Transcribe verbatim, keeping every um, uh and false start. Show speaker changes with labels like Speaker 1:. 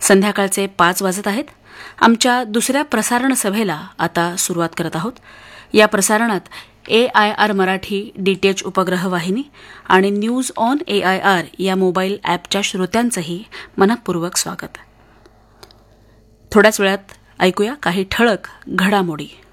Speaker 1: संध्याकाळचे पाच वाजत आहेत. आमच्या दुसऱ्या प्रसारण सभेला आता सुरुवात करत आहोत. या प्रसारणात ए आय आर मराठी डीटीएच उपग्रह वाहिनी आणि news on A I R या मोबाईल ॲपच्या श्रोत्यांचंही मनःपूर्वक स्वागत. थोड्याच वेळात ऐकूया काही ठळक घडामोडी.